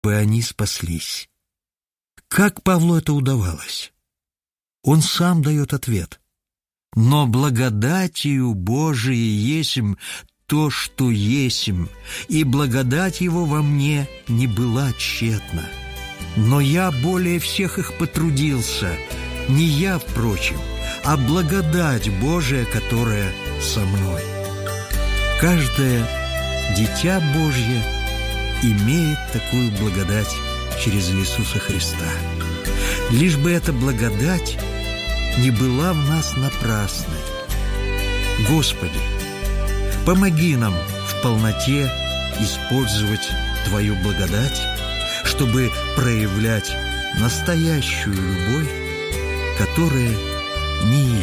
бы они спаслись. Как Павлу это удавалось? Он сам дает ответ. «Но благодатью Божией есмь то, что есмь, и благодать Его во мне не была тщетна. Но я более всех их потрудился, не я, впрочем, а благодать Божия, которая со мной». Каждое дитя Божье имеет такую благодать через Иисуса Христа. Лишь бы эта благодать не была в нас напрасной. Господи, помоги нам в полноте использовать Твою благодать, чтобы проявлять настоящую любовь, которая не ищет